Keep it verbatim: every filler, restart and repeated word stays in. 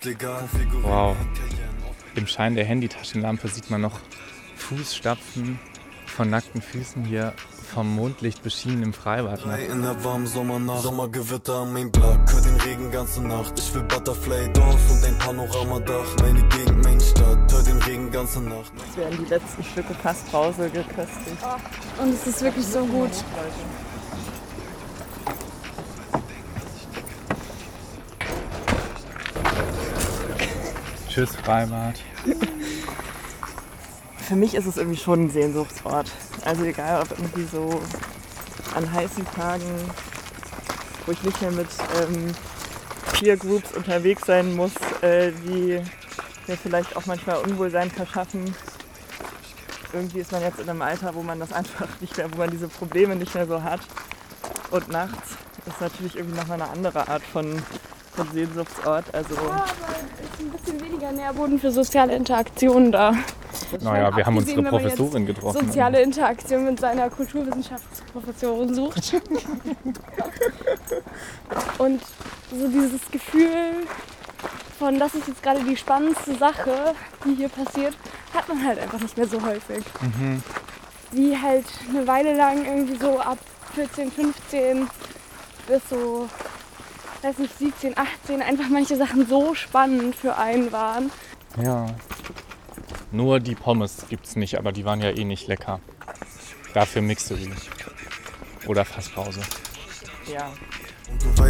Wow. Im Schein der Handytaschenlampe sieht man noch Fußstapfen von nackten Füßen hier vom Mondlicht beschienen im Freibad. Ne? In der warmen Sommernacht, Sommergewitter am Mainblatt, hör den Regen ganze Nacht. Ich will Butterfly-Dorf und ein Panoramadach. Meine Gegend, meine Stadt, hör den Regen ganze Nacht. Es werden die letzten Stücke Fassbrause geköstigt. Und es ist wirklich so gut. Tschüss, Freibad. Für mich ist es irgendwie schon ein Sehnsuchtsort. Also egal, ob irgendwie so an heißen Tagen, wo ich nicht mehr mit ähm, Peer Groups unterwegs sein muss, äh, die mir vielleicht auch manchmal Unwohlsein verschaffen. Irgendwie ist man jetzt in einem Alter, wo man das einfach nicht mehr, wo man diese Probleme nicht mehr so hat. Und nachts ist natürlich irgendwie nochmal eine andere Art von, von Sehnsuchtsort. Also Ja, aber es ist ein bisschen weniger Nährboden für soziale Interaktionen da. Naja, wir haben unsere Abgesehen, wenn man Professorin jetzt getroffen. soziale Interaktion mit seiner Kulturwissenschaftsprofessorin sucht. Und so dieses Gefühl von, das ist jetzt gerade die spannendste Sache, die hier passiert, hat man halt einfach nicht mehr so häufig. Mhm. Die halt eine Weile lang irgendwie so ab vierzehn, fünfzehn bis so, weiß nicht, siebzehn, achtzehn einfach manche Sachen so spannend für einen waren. Ja. Nur die Pommes gibt's nicht, aber die waren ja eh nicht lecker. Dafür Mixery. Oder Fassbrause. ja. Und du weißt,